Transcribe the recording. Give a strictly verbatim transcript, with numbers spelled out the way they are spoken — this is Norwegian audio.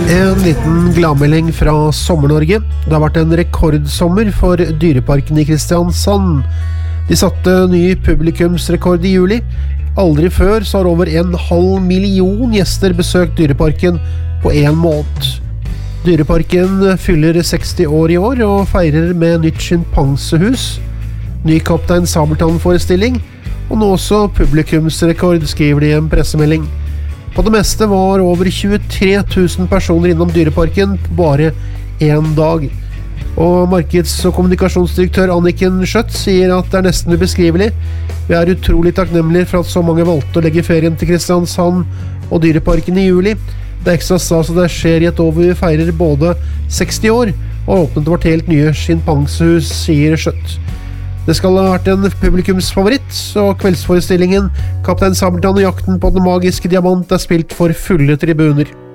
En liten gladmelding fra Sommer-Norge. Det har vært en rekordsommer for Dyreparken i Kristiansand. De satte ny publikumsrekord i juli. Aldri før så har over en halv million gjester besøkt Dyreparken på en måned. Dyreparken fyller seksti år i år og feirer med nytt schimpansehus, ny Kaptein Sabeltann-forestilling og nå også publikumsrekord, skriver de i en pressemelding. På det meste var over tjuetre tusen personer innom Dyreparken på bare en dag. Og markeds- og kommunikasjonsdirektør Anniken Schjøtt sier at det er nesten ubeskrivelig. Vi er utrolig takknemlige for at så mange valgte å legge ferien til Kristiansand og Dyreparken i juli. Det er ekstra stas at det skjer i et år hvor vi feirer både seksti år og har åpnet vårt helt nye schimpansehus, sier Schjøtt. Det skal ha vært en publikumsfavoritt, og kveldsforestillingen Kaptein Sabeltann og jakten på den magiske diamant er spilt for fulle tribuner.